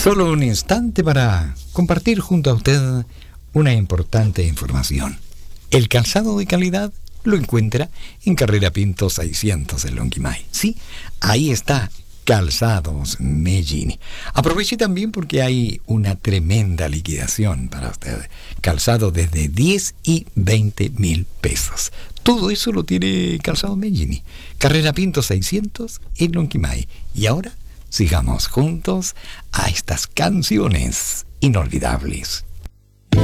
Solo un instante para compartir junto a usted una importante información. El calzado de calidad lo encuentra en Carrera Pinto 600 en Lonquimay. Sí, ahí está, Calzados Mellini. Aproveche también porque hay una tremenda liquidación para usted. Calzado desde 10 y 20 mil pesos. Todo eso lo tiene Calzados Mellini. Carrera Pinto 600 en Lonquimay. Y ahora sigamos juntos a estas canciones inolvidables.